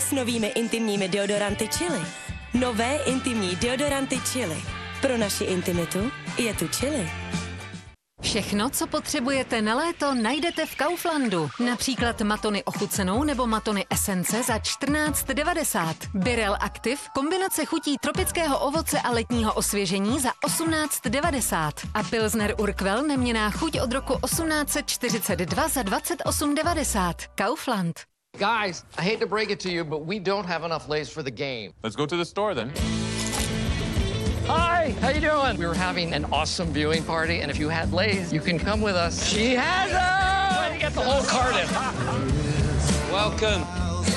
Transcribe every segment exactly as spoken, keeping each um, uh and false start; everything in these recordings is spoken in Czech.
s novými intimními deodoranty Chili. Nové intimní deodoranty Chili. Pro naši intimitu je tu Chili. Všechno, co potřebujete na léto, najdete v Kauflandu. Například matony ochucenou nebo matony esence za čtrnáct devadesát. Birel Active, kombinace chutí tropického ovoce a letního osvěžení za osmnáct devadesát. A Pilsner Urquell, neměnná chuť od roku osmnáct čtyřicet dva za dvacet osm devadesát. Kaufland. Guys, I hate to break it to you, but we don't have enough Lay's for the game. Let's go to the store then. Hi, how you doing? We were having an awesome viewing party, and if you had Lay's, you can come with us. She has them! Way to get the whole carton. Welcome.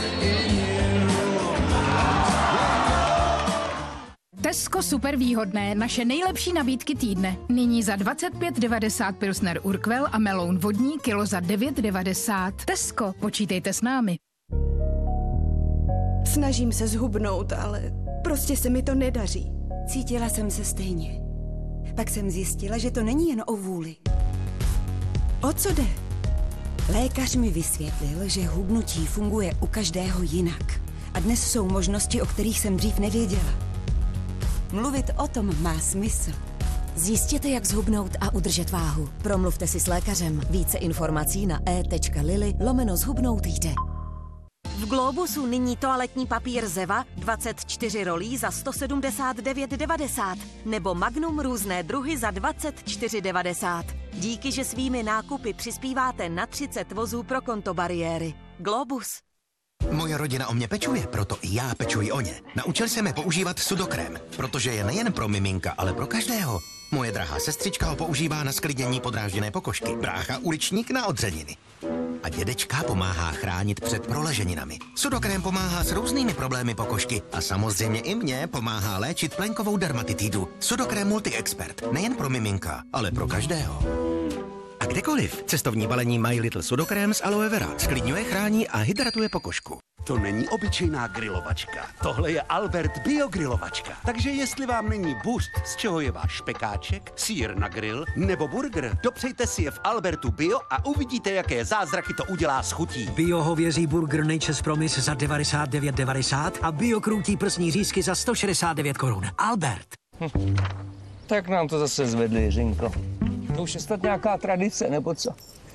Tesco super výhodné, naše nejlepší nabídky týdne. Nyní za dvacet pět devadesát Pilsner Urquell a meloun vodní kilo za devět devadesát. Tesco, počítejte s námi. Snažím se zhubnout, ale prostě se mi to nedaří. Cítila jsem se stejně. Pak jsem zjistila, že to není jen o vůli. O co jde? Lékař mi vysvětlil, že hubnutí funguje u každého jinak. A dnes jsou možnosti, o kterých jsem dřív nevěděla. Mluvit o tom má smysl. Zjistěte, jak zhubnout a udržet váhu. Promluvte si s lékařem. Více informací na e.lily lomeno zhubnout jde. V Globusu nyní toaletní papír Zeva dvacet čtyři rolí za sto sedmdesát devět devadesát nebo Magnum různé druhy za dvacet čtyři devadesát. Díky, že svými nákupy přispíváte na třicet vozů pro konto bariéry. Globus. Moje rodina o mě pečuje, proto i já pečuji o ně. Naučil jsem je používat sudokrém, protože je nejen pro miminka, ale pro každého. Moje drahá sestřička ho používá na sklidnění podrážděné pokožky, brácha uličník na odřeniny. A dědečka pomáhá chránit před proleženinami. Sudokrém pomáhá s různými problémy pokožky a samozřejmě i mě pomáhá léčit plenkovou dermatitidu. Sudokrém Multi-Expert, nejen pro miminka, ale pro každého. A kdekoliv. Cestovní balení My Little Sudokrém z aloe vera. Sklidňuje, chrání a hydratuje pokožku. To není obyčejná grilovačka. Tohle je Albert biogrilovačka. Takže jestli vám není bůst, z čeho je váš špekáček, sýr na grill nebo burger, dopřejte si je v Albertu Bio a uvidíte, jaké zázraky to udělá s chutí. Bio hovězí burger Nature's Promise za devadesát devět devadesát a bio krůtí prsní řízky za sto šedesát devět korun. Albert. Hm. Tak nám to zase zvedli, Jiřinko. To už je snad nějaká tradice, nebo co?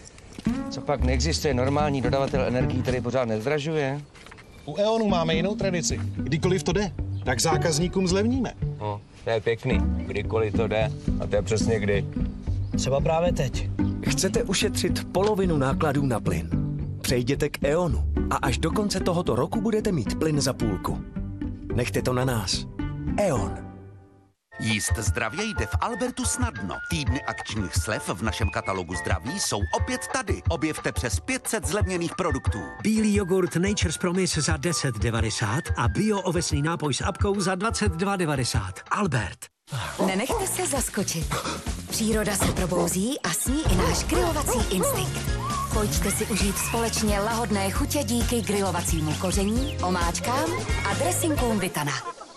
Co pak neexistuje normální dodavatel energií, který pořád nezdražuje? U E.ONu máme jinou tradici. Kdykoliv to jde, tak zákazníkům zlevníme. No, to je pěkný. Kdykoliv to jde. A to je přesně kdy. Třeba právě teď. Chcete ušetřit polovinu nákladů na plyn? Přejděte k E.ONu a až do konce tohoto roku budete mít plyn za půlku. Nechte to na nás. E.ON. Jíst zdravě jde v Albertu snadno. Týdny akčních slev v našem katalogu zdraví jsou opět tady. Objevte přes pět set zlevněných produktů. Bílý jogurt Nature's Promise za deset devadesát a bio ovesný nápoj s apkou za dvacet dva devadesát. Albert. Nenechte se zaskočit. Příroda se probouzí a s ní i náš grilovací instinkt. Pojďte si užít společně lahodné chutě díky grilovacímu koření, omáčkám a dressingům Vitana.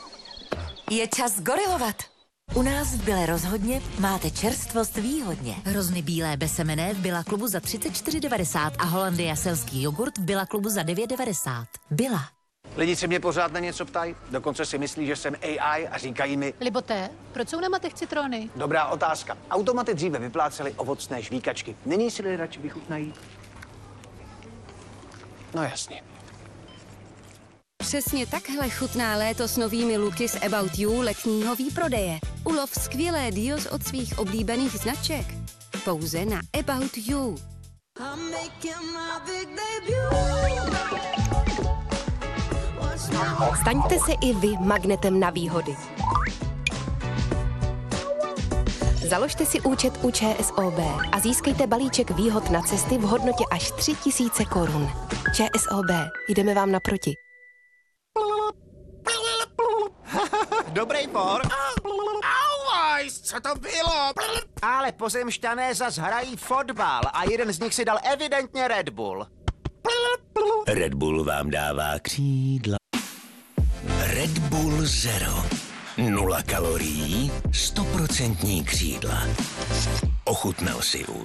Je čas gorilovat. U nás v Bile rozhodně máte čerstvost výhodně. Hrozny bílé bezsemenné v Billa klubu za třicet čtyři devadesát a Hollandia selský jogurt v Billa klubu za devět devadesát. Billa. Lidi se mě pořád na něco ptají, dokonce si myslí, že jsem A I a říkají mi... Liboté, proč jsou na matech citrony? Dobrá otázka. Automaty dříve vyplácely ovocné žvíkačky. Není si lidé radši vychutnají? No jasně. Přesně takhle chutná léto s novými luky z About You letního výprodeje. Ulov skvělé deals od svých oblíbených značek. Pouze na About You. Staňte se i vy magnetem na výhody. Založte si účet u ČSOB a získejte balíček výhod na cesty v hodnotě až tři tisíce korun. ČSOB, jdeme vám naproti. Dobrý por. Auajs, co to bylo? Ale pozemšťané zas hrají fotbal a jeden z nich si dal evidentně Red Bull. Red Bull vám dává křídla. Red Bull Zero. Nula kalorií, stoprocentní křídla. Ochutnal si už.